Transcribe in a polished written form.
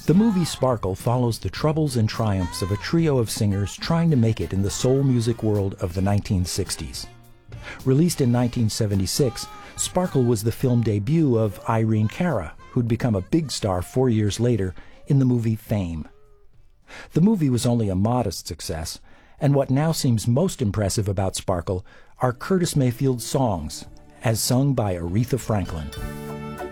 The movie Sparkle follows the troubles and triumphs of a trio of singers trying to make it in the soul music world of the 1960s. Released in 1976, Sparkle was the film debut of Irene Cara, who'd become a big star 4 years later in the movie Fame. The movie was only a modest success, and what now seems most impressive about Sparkle are Curtis Mayfield's songs, as sung by Aretha Franklin.